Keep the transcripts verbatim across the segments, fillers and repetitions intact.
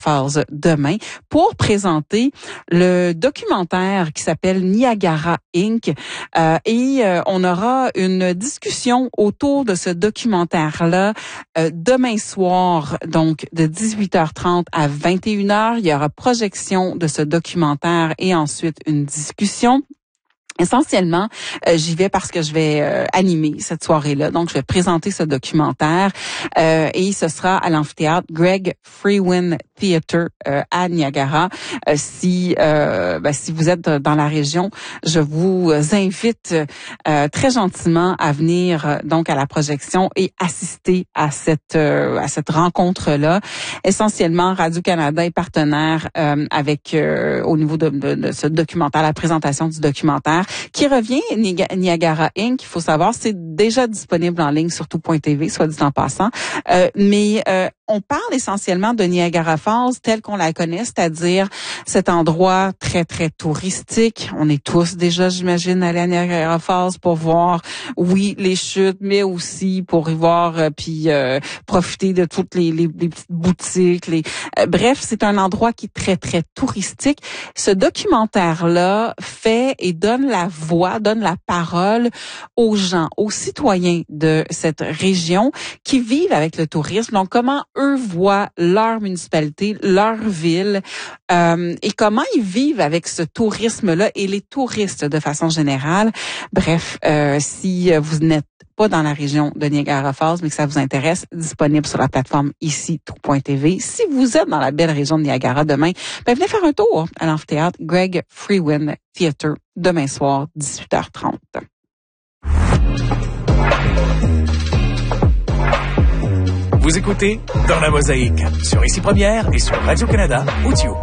Falls demain pour présenter le documentaire qui s'appelle Niagara Incorporated. Euh, et euh, on aura une discussion autour de ce documentaire-là euh, demain soir, donc de dix-huit heures trente à vingt et une heures. Il y aura projection de ce documentaire et ensuite une discussion. Essentiellement, euh, j'y vais parce que je vais euh, animer cette soirée-là. Donc, je vais présenter ce documentaire euh, et ce sera à l'amphithéâtre Greg Freewin Theatre euh, à Niagara. Euh, si euh, ben, si vous êtes dans la région, je vous invite euh, très gentiment à venir euh, donc à la projection et assister à cette euh, à cette rencontre-là. Essentiellement, Radio-Canada est partenaire euh, avec euh, au niveau de, de, de ce documentaire, la présentation du documentaire qui revient, Niagara Incorporated. Il faut savoir, c'est déjà disponible en ligne sur tout point t v, soit dit en passant. Euh, mais euh, on parle essentiellement de Niagara Falls telle qu'on la connaît, c'est-à-dire cet endroit très, très touristique. On est tous déjà, j'imagine, allés à Niagara Falls pour voir, oui, les chutes, mais aussi pour y voir euh, puis euh, profiter de toutes les, les, les petites boutiques. Les, euh, bref, c'est un endroit qui est très, très touristique. Ce documentaire-là fait et donne la voix, donne la parole aux gens, aux citoyens de cette région qui vivent avec le tourisme. Donc, comment eux voient leur municipalité, leur ville, euh, et comment ils vivent avec ce tourisme-là et les touristes de façon générale. Bref, euh, si vous n'êtes pas dans la région de Niagara Falls, mais que ça vous intéresse, disponible sur la plateforme ici, tout point t v. Si vous êtes dans la belle région de Niagara demain, ben venez faire un tour à l'amphithéâtre Greg Freewin Theatre demain soir, dix-huit heures trente. Vous écoutez Dans la Mosaïque sur Ici Première et sur Radio-Canada Audio.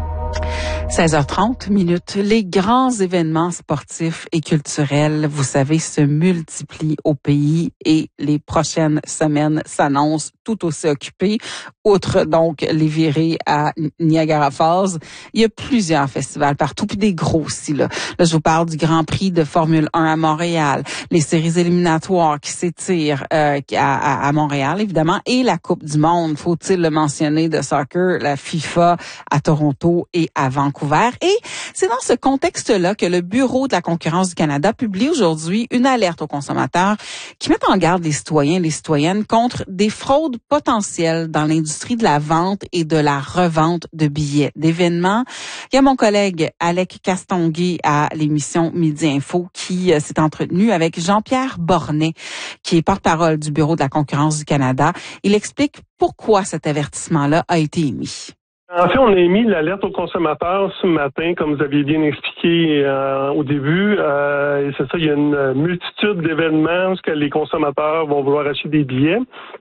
seize heures trente minutes. Les grands événements sportifs et culturels, vous savez, se multiplient au pays et les prochaines semaines s'annoncent tout aussi occupées. Outre donc les virées à Niagara Falls, il y a plusieurs festivals partout, puis des gros aussi. Là, là je vous parle du Grand Prix de Formule un à Montréal, les séries éliminatoires qui s'étirent euh, à, à Montréal, évidemment, et la Coupe du Monde, faut-il le mentionner, de soccer, la FIFA à Toronto et à Vancouver. Et c'est dans ce contexte-là que le Bureau de la concurrence du Canada publie aujourd'hui une alerte aux consommateurs qui met en garde les citoyens et les citoyennes contre des fraudes potentielles dans l'industrie de la vente et de la revente de billets d'événements. Il y a mon collègue Alec Castonguay à l'émission Midi Info qui euh, s'est entretenu avec Jean-Pierre Bornet, qui est porte-parole du Bureau de la concurrence du Canada. Il explique pourquoi cet avertissement-là a été émis. En fait, on a émis l'alerte aux consommateurs ce matin, comme vous aviez bien expliqué euh, au début. Euh, et c'est ça, il y a une multitude d'événements où les consommateurs vont vouloir acheter des billets.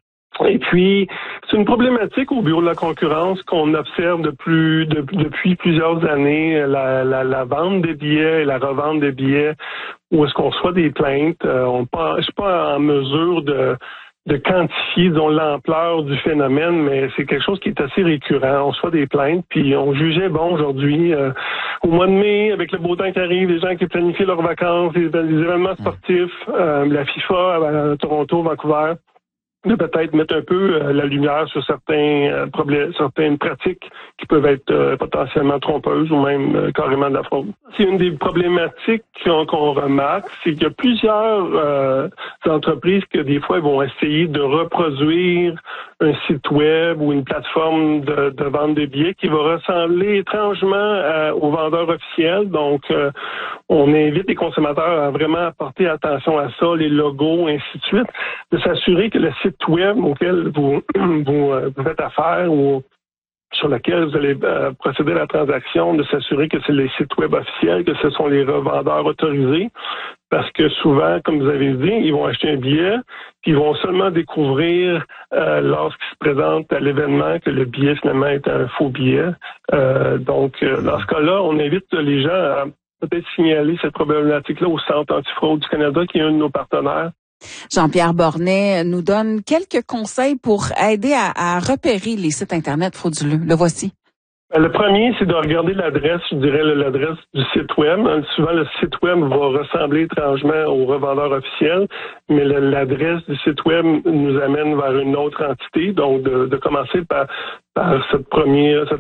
Et puis, c'est une problématique au Bureau de la concurrence qu'on observe de plus, de, depuis plusieurs années, la, la, la vente des billets et la revente des billets, où est-ce qu'on reçoit des plaintes. Euh, on pas, je suis pas en mesure de de quantifier, disons, l'ampleur du phénomène, mais c'est quelque chose qui est assez récurrent. On reçoit des plaintes, puis on jugeait, bon, aujourd'hui, euh, au mois de mai, avec le beau temps qui arrive, les gens qui planifient leurs vacances, les, les événements sportifs, euh, la FIFA à, à Toronto, Vancouver, de peut-être mettre un peu euh, la lumière sur certains euh, problèmes, certaines pratiques qui peuvent être euh, potentiellement trompeuses ou même euh, carrément de la fraude. C'est une des problématiques qu'on, qu'on remarque, c'est qu'il y a plusieurs euh, entreprises que des fois vont essayer de reproduire un site web ou une plateforme de, de vente de billets qui va ressembler étrangement à, aux vendeurs officiels. Donc, euh, on invite les consommateurs à vraiment porter attention à ça, les logos, ainsi de suite, de s'assurer que le site web auquel vous, vous, euh, vous faites affaire ou sur lequel vous allez euh, procéder à la transaction, de s'assurer que c'est les sites web officiels, que ce sont les revendeurs autorisés, parce que souvent, comme vous avez dit, ils vont acheter un billet, puis ils vont seulement découvrir euh, lorsqu'ils se présentent à l'événement que le billet finalement est un faux billet. Euh, donc, euh, dans ce cas-là, on invite les gens à peut-être signaler cette problématique-là au Centre antifraude du Canada, qui est un de nos partenaires. Jean-Pierre Bornet nous donne quelques conseils pour aider à, à repérer les sites Internet frauduleux. Le voici. Le premier, c'est de regarder l'adresse, je dirais l'adresse du site web. Souvent, le site web va ressembler étrangement au revendeur officiel, mais l'adresse du site web nous amène vers une autre entité. Donc, de, de commencer par, par cette première, cette